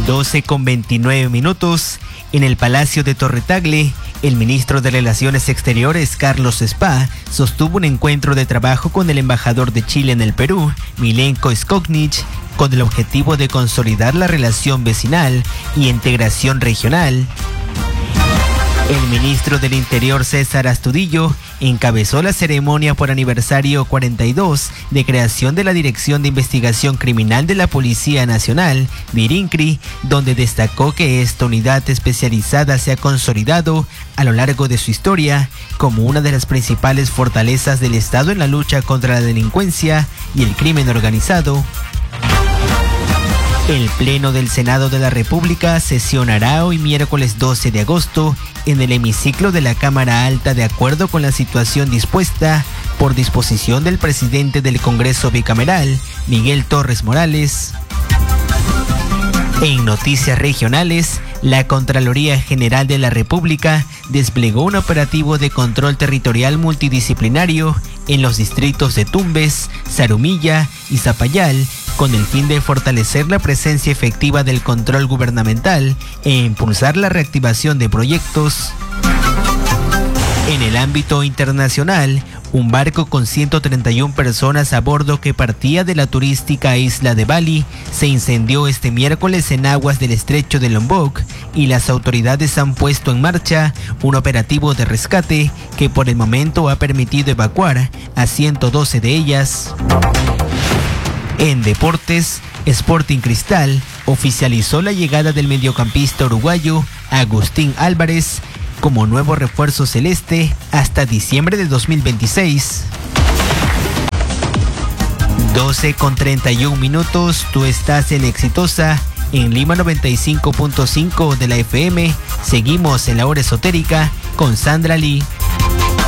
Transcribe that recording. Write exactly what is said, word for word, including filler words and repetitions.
doce con veintinueve minutos. En el Palacio de Torre Tagle, el ministro de Relaciones Exteriores, Carlos Spa, sostuvo un encuentro de trabajo con el embajador de Chile en el Perú, Milenko Skoknić, con el objetivo de consolidar la relación vecinal y integración regional. El ministro del Interior, César Astudillo, encabezó la ceremonia por aniversario cuarenta y dos de creación de la Dirección de Investigación Criminal de la Policía Nacional, Virincri, donde destacó que esta unidad especializada se ha consolidado a lo largo de su historia como una de las principales fortalezas del Estado en la lucha contra la delincuencia y el crimen organizado. El Pleno del Senado de la República sesionará hoy miércoles doce de agosto en el hemiciclo de la Cámara Alta de acuerdo con la situación dispuesta por disposición del presidente del Congreso Bicameral, Miguel Torres Morales. En noticias regionales, la Contraloría General de la República desplegó un operativo de control territorial multidisciplinario en los distritos de Tumbes, Zarumilla y Zapayal, con el fin de fortalecer la presencia efectiva del control gubernamental e impulsar la reactivación de proyectos. En el ámbito internacional, un barco con ciento treinta y una personas a bordo que partía de la turística isla de Bali se incendió este miércoles en aguas del estrecho de Lombok y las autoridades han puesto en marcha un operativo de rescate que por el momento ha permitido evacuar a ciento doce de ellas. En deportes, Sporting Cristal oficializó la llegada del mediocampista uruguayo Agustín Álvarez como nuevo refuerzo celeste hasta diciembre de dos mil veintiséis. doce con treinta y un minutos, tú estás en Exitosa, en Lima noventa y cinco punto cinco de la F M. Seguimos en la hora esotérica con Sandra Lee.